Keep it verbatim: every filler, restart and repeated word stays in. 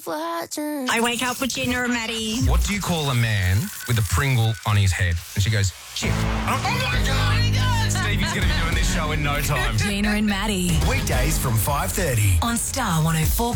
keep watching. I wake up with Gina and Maddie. What do you call a man with a Pringle on his head? And she goes, chip. Oh, oh my God! Stevie's going to be doing this show in no time. Gina and Maddie Weekdays from five thirty. on Star one oh four.